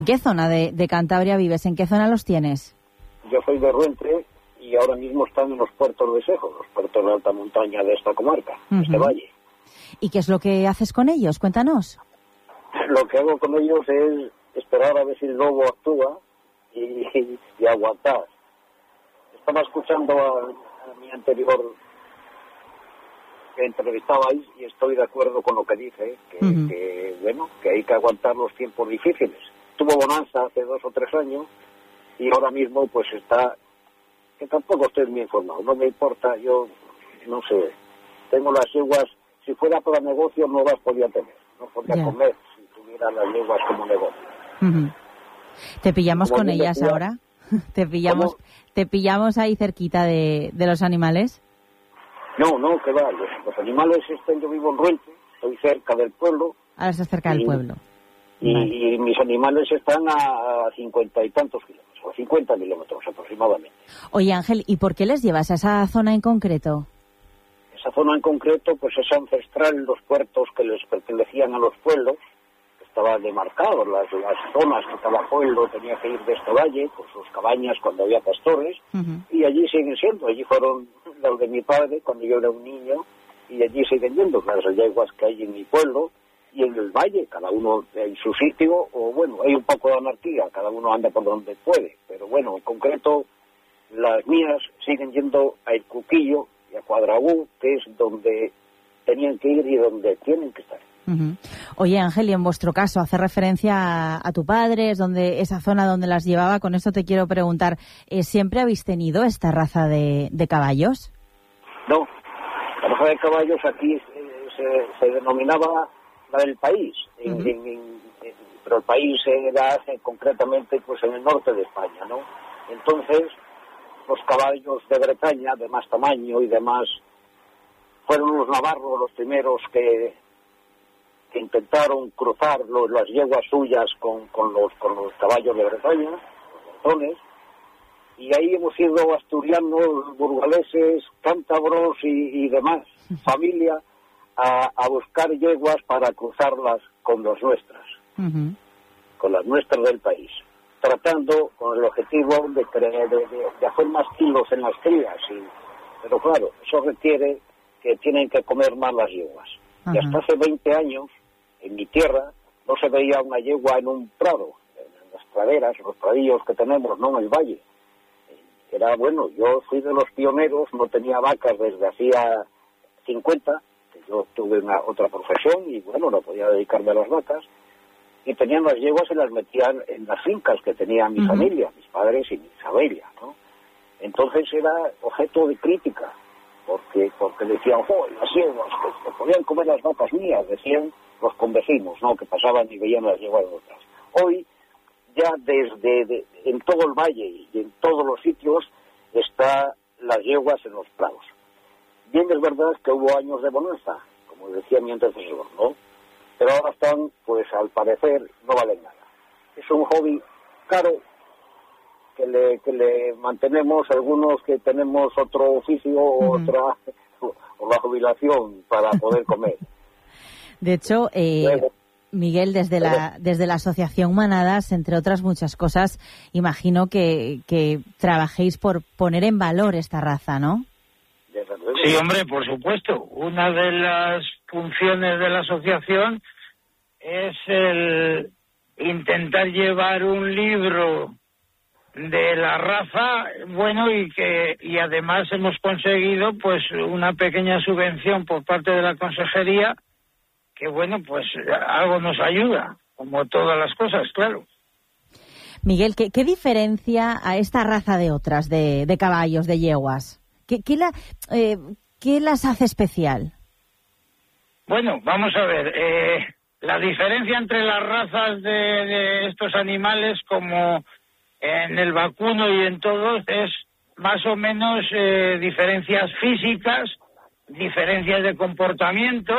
¿En qué zona de Cantabria vives? ¿En qué zona los tienes? Yo soy de Ruente y ahora mismo están en los puertos de Sejo, los puertos de alta montaña de esta comarca, de este valle. ¿Y qué es lo que haces con ellos? Cuéntanos. Lo que hago con ellos es esperar a ver si el lobo actúa y aguantar. Estaba escuchando a mi anterior que entrevistabais y estoy de acuerdo con lo que dice, que hay que aguantar los tiempos difíciles. Tuvo bonanza hace 2 o 3 años y ahora mismo pues está, que tampoco estoy muy informado, no me importa, yo no sé, tengo las yeguas, si fuera para negocio no las podía tener, no podía comer si tuviera las yeguas como negocio. ¿Te pillamos como con ellas ahora? ¿Te pillamos ahí cerquita de los animales? No, que va, los animales yo vivo en Ruente, estoy cerca del pueblo. Ahora estás cerca del pueblo. Y mis animales están a 50 y tantos kilómetros, o 50 kilómetros aproximadamente. Oye, Ángel, ¿y por qué les llevas a esa zona en concreto? Esa zona en concreto, pues es ancestral, los puertos que les pertenecían a los pueblos, que estaban demarcados, las zonas que cada pueblo tenía que ir de este valle, con sus cabañas cuando había pastores, y allí siguen siendo, allí fueron los de mi padre cuando yo era un niño, y allí siguen yendo las yeguas que hay en mi pueblo, y en el valle, cada uno en su sitio, o bueno, hay un poco de anarquía, cada uno anda por donde puede, pero bueno, en concreto, las mías siguen yendo a El Cuquillo y a Cuadragú, que es donde tenían que ir y donde tienen que estar. Oye, Ángel, y en vuestro caso, hace referencia a tu padre, es donde esa zona donde las llevaba, con esto te quiero preguntar, ¿siempre habéis tenido esta raza de caballos? No, la raza de caballos aquí se denominaba la del país, pero el país era concretamente pues en el norte de España, ¿no? Entonces, los caballos de Bretaña, de más tamaño y demás, fueron los navarros los primeros que intentaron cruzar las yeguas suyas con los caballos de Bretaña, los montones, y ahí hemos ido asturianos, burgaleses, cántabros y demás, familia, a buscar yeguas para cruzarlas con las nuestras, con las nuestras del país, tratando con el objetivo de hacer más kilos en las crías, pero claro, eso requiere que tienen que comer más las yeguas. Y hasta hace 20 años, en mi tierra, no se veía una yegua en un prado, en las praderas, en los pradillos que tenemos, no en el valle. Era bueno, yo fui de los pioneros, no tenía vacas desde hacía 50, que yo tuve otra profesión y bueno, no podía dedicarme a las vacas, y tenían las yeguas y las metían en las fincas que tenía mi familia, mis padres y mi familia, ¿no? Entonces era objeto de crítica, porque decían, las yeguas, que podían comer las vacas mías, decían los convecinos, ¿no?, que pasaban y veían las yeguas de otras. Hoy, ya en todo el valle y en todos los sitios, está las yeguas en los prados. Bien es verdad que hubo años de bonanza, como decía mi antecesor, ¿no? Pero ahora están, pues al parecer, no valen nada. Es un hobby caro que le mantenemos algunos que tenemos otro oficio o la jubilación para poder comer. De hecho, Miguel, desde la Asociación Manadas, entre otras muchas cosas, imagino que trabajéis por poner en valor esta raza, ¿no? Sí, hombre, por supuesto. Una de las funciones de la asociación es el intentar llevar un libro de la raza, bueno, y además hemos conseguido pues una pequeña subvención por parte de la consejería que, bueno, pues algo nos ayuda, como todas las cosas, claro. Miguel, ¿qué diferencia a esta raza de otras, de caballos, de yeguas? ¿Qué las hace especial? Bueno, vamos a ver, la diferencia entre las razas de estos animales, como en el vacuno y en todos, es más o menos diferencias físicas, diferencias de comportamiento,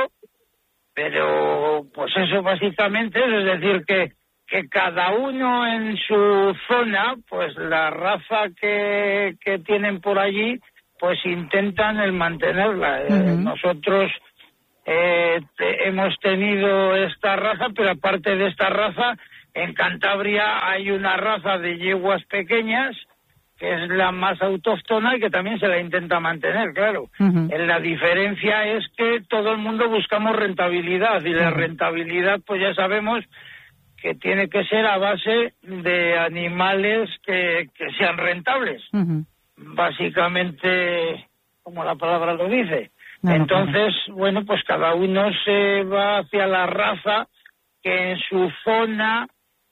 pero pues eso básicamente es decir que cada uno en su zona, pues la raza que tienen por allí, pues intentan el mantenerla. Nosotros hemos tenido esta raza, pero aparte de esta raza en Cantabria hay una raza de yeguas pequeñas que es la más autóctona y que también se la intenta mantener, claro. La diferencia es que todo el mundo buscamos rentabilidad, y la rentabilidad, pues ya sabemos que tiene que ser a base de animales que sean rentables. Básicamente, como la palabra lo dice. Entonces, bueno, pues cada uno se va hacia la raza que en su zona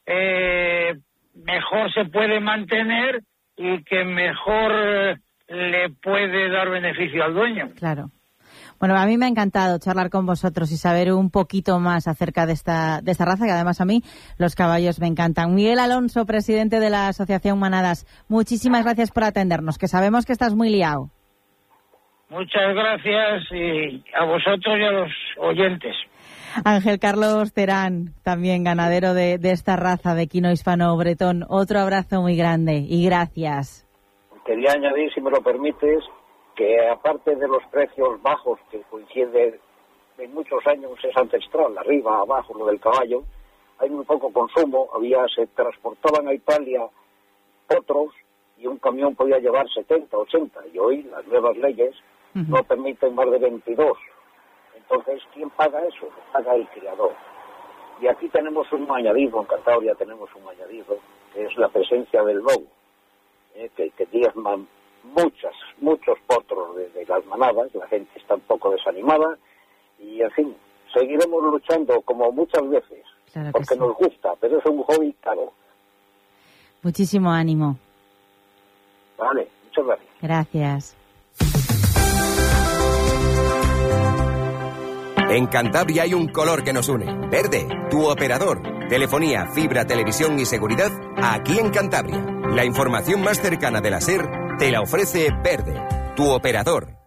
mejor se puede mantener y que mejor le puede dar beneficio al dueño. Claro. Bueno, a mí me ha encantado charlar con vosotros y saber un poquito más acerca de esta raza, que además a mí los caballos me encantan. Miguel Alonso, presidente de la Asociación Manadas, muchísimas gracias por atendernos, que sabemos que estás muy liado. Muchas gracias, y a vosotros y a los oyentes. Ángel Carlos Terán, también ganadero de esta raza de equino hispano-bretón. Otro abrazo muy grande y gracias. Quería añadir, si me lo permites, que aparte de los precios bajos que coinciden en muchos años, es ancestral, arriba, abajo, lo del caballo, hay muy poco consumo. Se transportaban a Italia potros y un camión podía llevar 70, 80, y hoy las nuevas leyes no permiten más de 22. Entonces, ¿quién paga eso? Paga el criador. Y aquí tenemos un añadido, en Cantabria tenemos un añadido, que es la presencia del lobo, que diezman muchos potros de las manadas. La gente está un poco desanimada y, en fin, seguiremos luchando como muchas veces, claro, porque sí, nos gusta, pero es un hobby caro. Muchísimo ánimo. Vale, muchas gracias. Gracias. En Cantabria hay un color que nos une. Verde, tu operador. Telefonía, fibra, televisión y seguridad aquí en Cantabria. La información más cercana de la SER te la ofrece Verde, tu operador.